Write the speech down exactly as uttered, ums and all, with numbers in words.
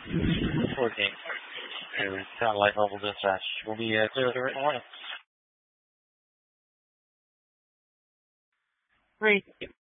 fourteen. To satellite level dispatch. We'll be uh, clear with the right morning. Great.